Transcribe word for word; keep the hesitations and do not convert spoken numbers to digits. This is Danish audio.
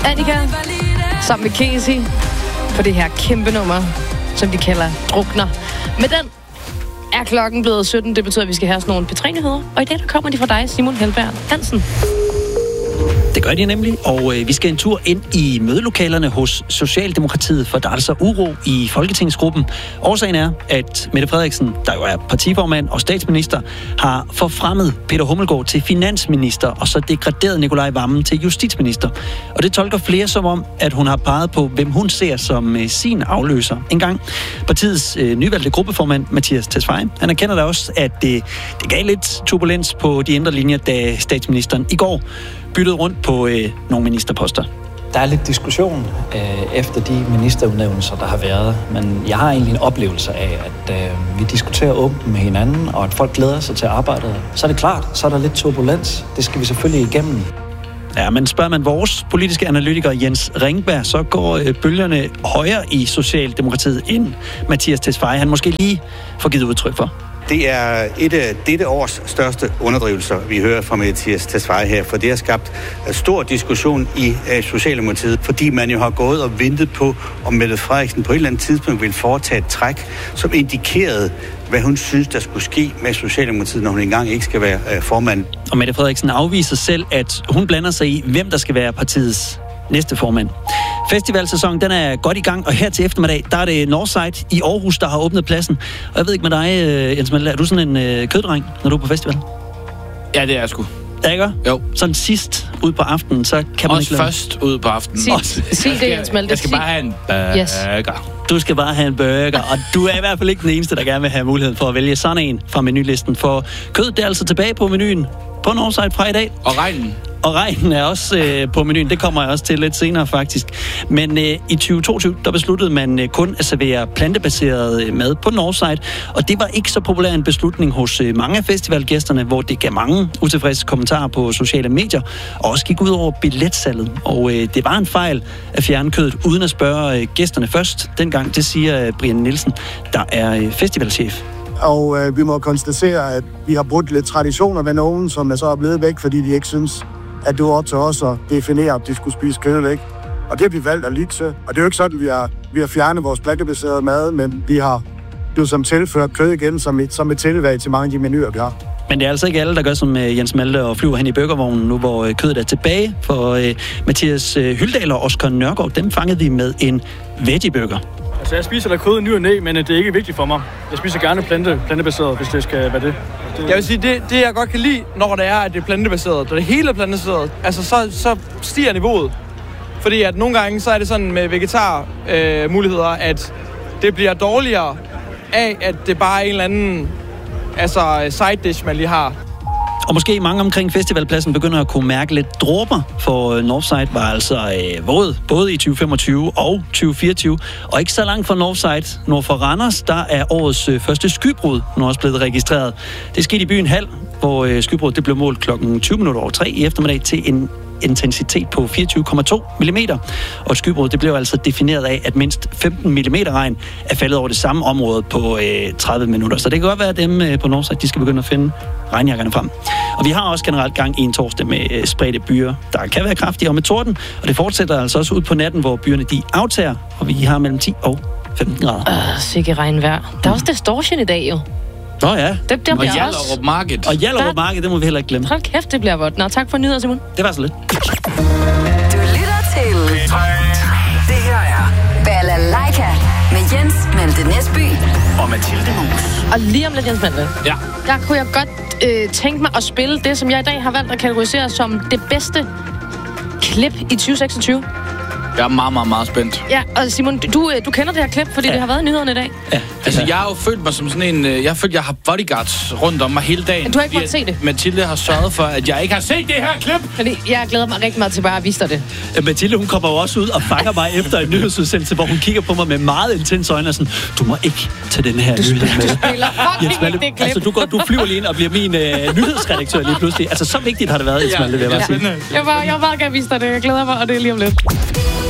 Annika, sammen med Casey, på det her kæmpe nummer, som de kalder Drukner. Med den er klokken blevet sytten. Det betyder, at vi skal have sådan nogle P tre-nyheder. Og i dag der kommer de fra dig, Simon Helberg Hansen. Det gør de nemlig, og øh, vi skal en tur ind i mødelokalerne hos Socialdemokratiet, for der er altså uro i Folketingsgruppen. Årsagen er, at Mette Frederiksen, der jo er partiformand og statsminister, har forfremmet Peter Hummelgaard til finansminister, og så degraderet Nikolaj Wammen til justitsminister. Og det tolker flere som om, at hun har peget på, hvem hun ser som øh, sin afløser. En gang partiets øh, nyvalgte gruppeformand, Mattias Tesfaye, han erkender da også, at øh, det gav lidt turbulens på de indre linjer, da statsministeren i går byttede rundt på øh, nogle ministerposter. Der er lidt diskussion øh, efter de ministerudnævnelser, der har været, men jeg har egentlig en oplevelse af, at øh, vi diskuterer åbent med hinanden, og at folk glæder sig til arbejdet. Så er det klart, så er der lidt turbulens. Det skal vi selvfølgelig igennem. Ja, men spørger man vores politiske analytiker Jens Ringberg, så går øh, bølgerne højere i Socialdemokratiet, end Mattias Tesfaye han måske lige får givet udtryk for. Det er et af dette års største underdrivelser, vi hører fra Mattias Tesfaye her, for det har skabt stor diskussion i Socialdemokratiet, fordi man jo har gået og ventet på, om Mette Frederiksen på et eller andet tidspunkt vil foretage et træk, som indikerede, hvad hun synes, der skulle ske med Socialdemokratiet, når hun engang ikke skal være formand. Og Mette Frederiksen afviser selv, at hun blander sig i, hvem der skal være partiets næste formand. Festivalsæsonen, den er godt i gang, og her til eftermiddag, der er det Northside i Aarhus, der har åbnet pladsen. Og jeg ved ikke med dig, Jens Malte, er du sådan en øh, køddreng, når du er på festival? Ja, det er jeg sgu. Ja, ikke? Jo. Sådan sidst ud på aftenen, så kan man også ikke først ud på aftenen. Sig, sig det, Jens Malte. Jeg skal bare have en burger. Yes. Du skal bare have en burger, og du er i hvert fald ikke den eneste, der gerne vil have muligheden for at vælge sådan en fra menulisten. For kød, det er altså tilbage på menuen på Northside fra i dag. Og regnen. Og regnen er også øh, på menuen. Det kommer jeg også til lidt senere, faktisk. Men øh, i tyve toogtyve, der besluttede man øh, kun at servere plantebaseret øh, mad på Northside. Og det var ikke så populær en beslutning hos øh, mange af festivalgæsterne, hvor det gav mange utilfredse kommentarer på sociale medier, og også gik ud over billetsalget. Og øh, det var en fejl at fjerne kødet, uden at spørge øh, gæsterne først. Dengang, det siger øh, Brian Nielsen, der er øh, festivalchef. Og øh, vi må konstatere, at vi har brudt lidt traditioner med nogen, som er så blevet væk, fordi de ikke synes, at det var op til os at definere, om de skulle spise kød eller ikke. Og det har vi valgt at lytte til. Og det er jo ikke sådan, at vi har, vi har fjernet vores plantebaserede mad, men vi har jo som tilført kød igen som et, som et tilvalg til mange af de menuer, vi har. Men det er altså ikke alle, der gør som Jens Malte og flyver hen i burgervognen nu, hvor kødet er tilbage. For uh, Mathias Hyldal og Oscar Nørgaard, dem fangede vi med en veggie-burger. Altså, jeg spiser da kød i ny og næ, men det er ikke vigtigt for mig. Jeg spiser gerne plante, plantebaseret, hvis det skal være det. det. Jeg vil sige, det, det jeg godt kan lide, når det er, at det er plantebaseret, når det hele er plantebaseret, altså så, så stiger niveauet. Fordi at nogle gange, så er det sådan med vegetar-muligheder, øh, at det bliver dårligere af, at det bare er en eller anden altså, side dish, man lige har. Og måske mange omkring festivalpladsen begynder at kunne mærke lidt dråber, for Northside var altså øh, våd, både i tyve femogtyve og tyve fireogtyve. Og ikke så langt fra Northside, nord for Randers, der er årets øh, første skybrud nu også blevet registreret. Det skete i byen Hald, hvor øh, skybrud det blev målt klokken tyve minutter over tre i eftermiddag til en intensitet på fireogtyve komma to millimeter. Og skybrud det blev altså defineret af, at mindst femten millimeter regn er faldet over det samme område på øh, tredive minutter. Så det kan godt være, at dem øh, på Northside, de skal begynde at finde regnjakkerne frem. Og vi har også generelt gang i en torsdag med øh, spredte byer, der kan være kraftige og med torden. Og det fortsætter altså også ud på natten, hvor byerne de aftager, og vi har mellem ti og femten grader. Øh, sikke regnvejr. Der er også distortion i dag jo. Nå ja. Det, det og Hjallerup Market. Og Hjallerup Market, det må vi heller ikke glemme. Hold kæft, det bliver vådt. Nå, tak for nyheder, Simon. Det var så lidt. Du lytter til det her er Balalaika med Jens Malte Næsby og Mathilde Mus. Og lige om lidt, Jens Malte. Ja. Der kunne jeg godt øh, tænke mig at spille det, som jeg i dag har valgt at kategorisere som det bedste klip i tyve seksogtyve. Jeg er meget, meget, meget spændt. Ja, og Simon, du, du kender det her klip, fordi ja. det har været i nyhederne i dag. Ja. Altså, jeg har jo følt mig som sådan en... Jeg har følt, jeg har bodyguards rundt om mig hele dagen. Du har ikke fået se det? Mathilde har sørget for, at jeg ikke har set det her klip. Fordi jeg glæder mig rigtig meget til bare at vise dig det. Ja, Mathilde, hun kommer jo også ud og fanger mig efter en nyhedsudsendelse, hvor hun kigger på mig med meget intens øjne og sådan, du må ikke tage den her nyhed med. Du spiller fucking ikke det klip. Altså, du, går, du flyver lige ind og bliver min øh, nyhedsredaktør lige pludselig. Altså, så vigtigt har det været, Ismail, det vil jeg bare sige. Jeg var, jeg var bare gerne vise dig det. Jeg glæder mig, og det er lige om lidt.